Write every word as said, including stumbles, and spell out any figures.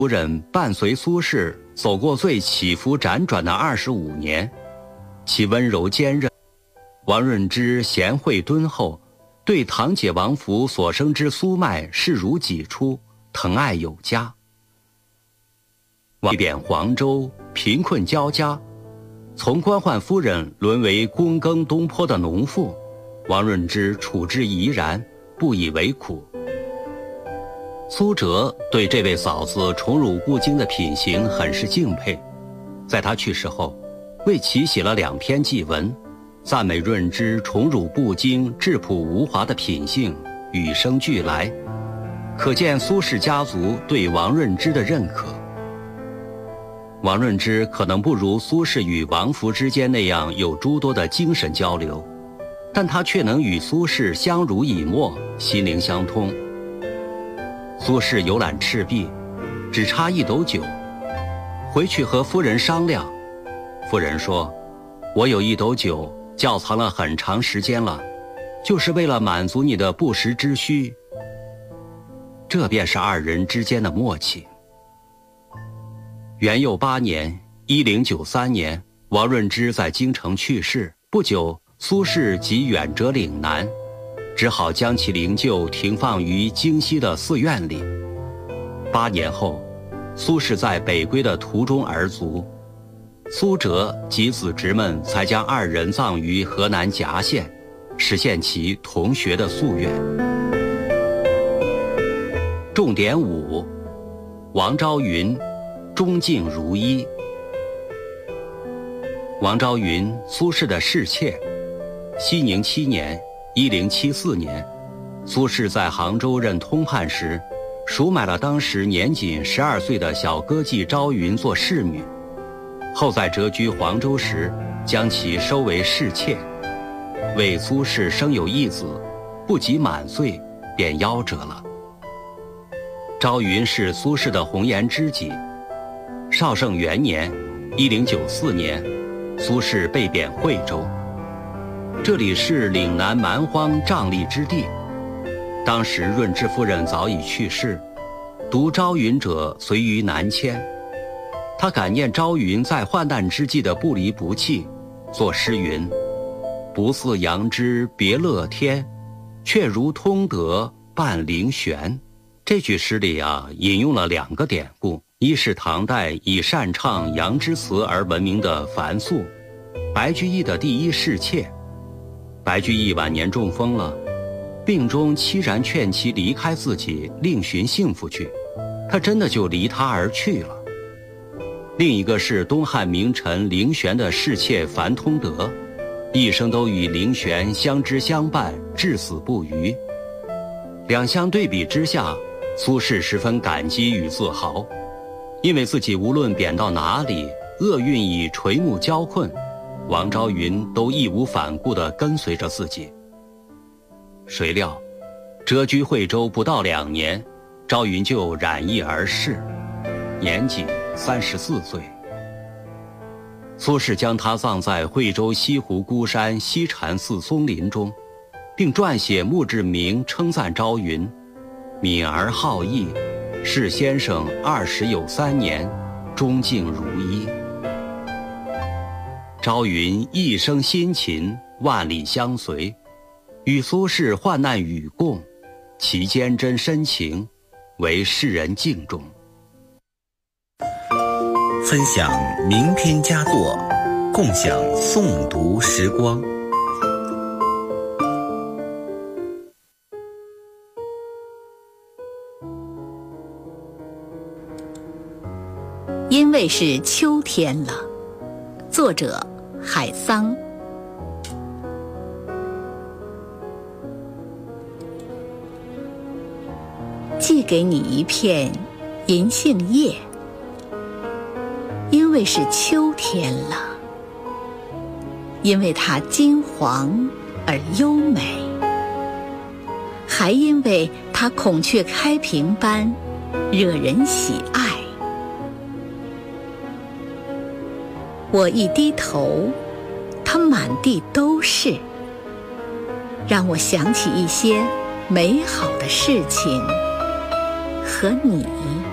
夫人伴随苏轼走过最起伏辗转的二十五年，其温柔坚韧。王润之贤惠敦厚，对堂姐王弗所生之苏迈视如己出，疼爱有加。王贬黄州，贫困交加，从官宦夫人沦为躬耕东坡的农妇，王润之处之怡然，不以为苦。苏辙对这位嫂子宠辱不惊的品行很是敬佩，在他去世后，为其写了两篇祭文，赞美润之宠辱不惊、质朴无华的品性，与生俱来，可见苏氏家族对王润之的认可。王润之可能不如苏轼与王弗之间那样有诸多的精神交流，但他却能与苏轼相濡以沫，心灵相通。苏轼游览赤壁，只差一斗酒，回去和夫人商量。夫人说：“我有一斗酒，窖藏了很长时间了，就是为了满足你的不时之需。”这便是二人之间的默契。元佑八年（一零九三年），王润之在京城去世不久，苏轼即远谪岭南，只好将其灵柩停放于京西的寺院里。八年后，苏轼在北归的途中而卒，苏辙及子侄们才将二人葬于河南夹县，实现其同学的夙愿。重点五：王昭云，忠敬如一。王昭云，苏轼的侍妾。熙宁七年（一零七四年），苏轼在杭州任通判时，赎买了当时年仅十二岁的小歌妓昭云做侍女，后在谪居黄州时，将其收为侍妾。为苏轼生有一子，不及满岁，便夭折了。昭云是苏轼的红颜知己。绍圣元年（一零九四年），苏轼被贬惠州。这里是岭南蛮荒瘴疠之地，当时润之夫人早已去世，独昭云者随于南迁。他感念昭云在患难之际的不离不弃，作诗云：“不似杨枝别乐天，却如通德伴灵玄。”这句诗里啊，引用了两个典故，一是唐代以擅唱杨枝词而闻名的樊素，白居易的第一侍妾。白居易晚年中风了，病中凄然劝其离开自己，另寻幸福去，他真的就离他而去了。另一个是东汉名臣灵玄的侍妾樊通德，一生都与灵玄相知相伴，至死不渝。两相对比之下，苏轼十分感激与自豪，因为自己无论贬到哪里，厄运以垂暮交困，王昭云都义无反顾地跟随着自己。谁料，谪居惠州不到两年，昭云就染疫而逝，年仅三十四岁。苏轼将他葬在惠州西湖孤山西禅寺松林中，并撰写墓志铭称赞昭云：“敏而好义，是先生二十有三年，忠敬如一。”昭云一生辛勤，万里相随，与苏轼患难与共，其坚贞深情，为世人敬重。 分享名篇佳作，共享诵读时光。 因为是秋天了，作者海桑。寄给你一片银杏叶，因为是秋天了，因为它金黄而优美，还因为它孔雀开屏般惹人喜爱。我一低头，它满地都是，让我想起一些美好的事情和你。